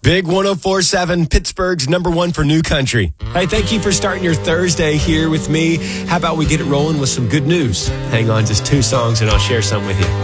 Big 104.7, Pittsburgh's number one for new country. Hey, thank you for starting your Thursday here with me. How about we get it rolling with some good news? Hang on, just 2 songs and I'll share some with you.